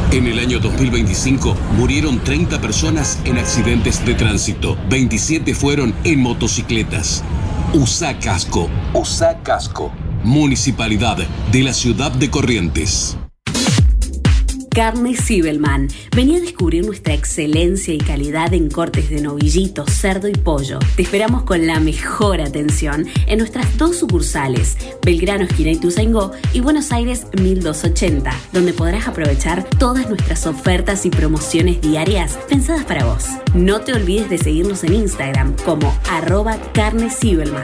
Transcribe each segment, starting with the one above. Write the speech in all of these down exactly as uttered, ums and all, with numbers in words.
En el año dos mil veinticinco murieron treinta personas en accidentes de tránsito. veintisiete fueron en motocicletas. Usa casco. Usa casco. Municipalidad de la Ciudad de Corrientes. Carnes Zibelman. Vení a descubrir nuestra excelencia y calidad en cortes de novillito, cerdo y pollo. Te esperamos con la mejor atención en nuestras dos sucursales, Belgrano, esquina Ituzaingó, y Buenos Aires mil doscientos ochenta, donde podrás aprovechar todas nuestras ofertas y promociones diarias pensadas para vos. No te olvides de seguirnos en Instagram como arroba Carnes Zibelman.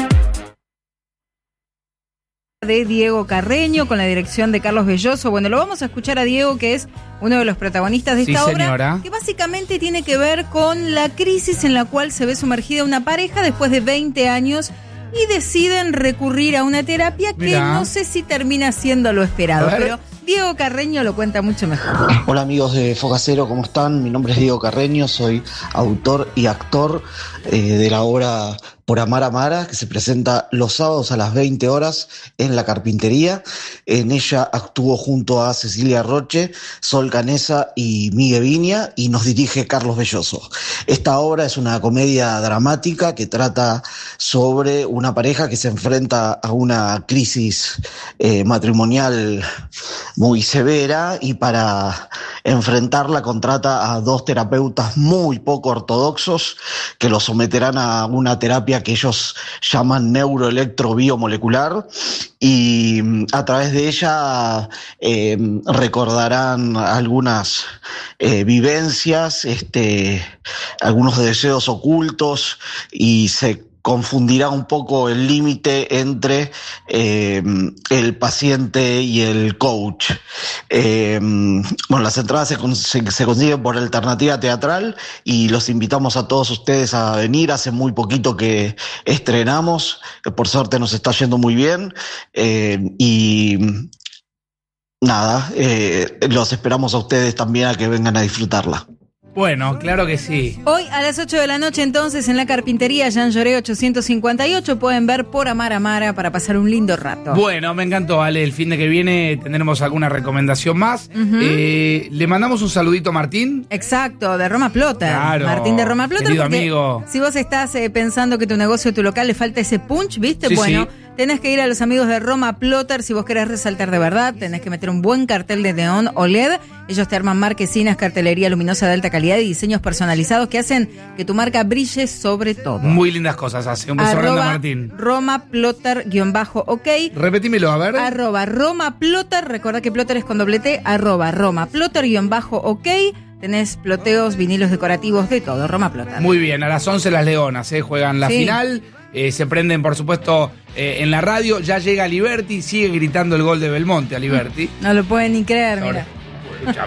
De Diego Carreño con la dirección de Carlos Belloso. Bueno, lo vamos a escuchar a Diego, que es uno de los protagonistas de esta sí, obra, señora. Que básicamente tiene que ver con la crisis en la cual se ve sumergida una pareja después de veinte años y deciden recurrir a una terapia que Mirá. no sé si termina siendo lo esperado, pero Diego Carreño lo cuenta mucho mejor. Hola amigos de Focacero, ¿cómo están? Mi nombre es Diego Carreño, soy autor y actor eh, de la obra Por Amar a Mara, que se presenta los sábados a las veinte horas en La Carpintería. En ella actúo junto a Cecilia Roche, Sol Canesa y Miguel Viña, y nos dirige Carlos Belloso. Esta obra es una comedia dramática que trata sobre una pareja que se enfrenta a una crisis eh, matrimonial muy severa, y para enfrentarla contrata a dos terapeutas muy poco ortodoxos que los someterán a una terapia que ellos llaman neuroelectrobiomolecular, y a través de ella eh, recordarán algunas eh, vivencias, este, algunos deseos ocultos, y se confundirá un poco el límite entre eh, el paciente y el coach. Eh, bueno, las entradas se, se, se consiguen por Alternativa Teatral, y los invitamos a todos ustedes a venir. Hace muy poquito que estrenamos, por suerte nos está yendo muy bien, eh, y nada, eh, los esperamos a ustedes también a que vengan a disfrutarla. Bueno, claro que sí. Hoy a las ocho de la noche, entonces, en La Carpintería, Jean Lloré ochocientos cincuenta y ocho, pueden ver Por Amar a Mara para pasar un lindo rato. Bueno, me encantó, Ale. El fin de que viene tendremos alguna recomendación más. Uh-huh. eh, Le mandamos un saludito a Martín. Exacto, de Roma Plotter. Claro, Martín de Roma Plotter. Querido amigo. Si vos estás eh, pensando que tu negocio o tu local le falta ese punch, ¿viste? Sí, bueno, sí. Tenés que ir a los amigos de Roma Plotter. Si vos querés resaltar de verdad, tenés que meter un buen cartel de neón o L E D. Ellos te arman marquesinas, cartelería luminosa de alta calidad y diseños personalizados que hacen que tu marca brille sobre todo. Muy lindas cosas hace. Un beso grande a Martín. Roma Plotter guión bajo ok. Repetímelo, a ver. Arroba Roma Plotter. Recordá que Plotter es con doble T. Arroba Roma Plotter guión bajo ok. Tenés ploteos, vinilos decorativos, de todo. Roma Plotter. Muy bien, a las once las Leonas eh, juegan la sí. final. Eh, se prenden, por supuesto, eh, en la radio. Ya llega Liberty, sigue gritando el gol de Belmonte a Liberty. No lo pueden ni creer, mira.